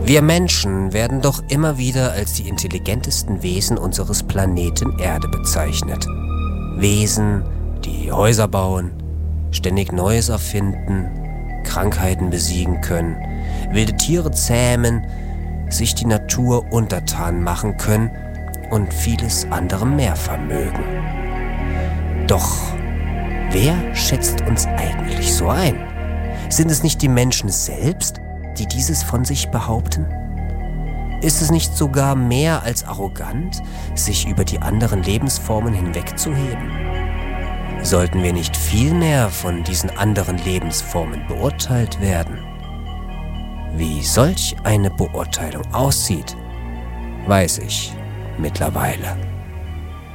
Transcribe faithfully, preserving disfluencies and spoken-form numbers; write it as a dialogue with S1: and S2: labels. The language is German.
S1: Wir Menschen werden doch immer wieder als die intelligentesten Wesen unseres Planeten Erde bezeichnet. Wesen, die Häuser bauen, ständig Neues erfinden, Krankheiten besiegen können, wilde Tiere zähmen, sich die Natur untertan machen können und vieles andere mehr vermögen. Doch wer schätzt uns eigentlich so ein? Sind es nicht die Menschen selbst, die dieses von sich behaupten? Ist es nicht sogar mehr als arrogant, sich über die anderen Lebensformen hinwegzuheben? Sollten wir nicht vielmehr von diesen anderen Lebensformen beurteilt werden? Wie solch eine Beurteilung aussieht, weiß ich mittlerweile.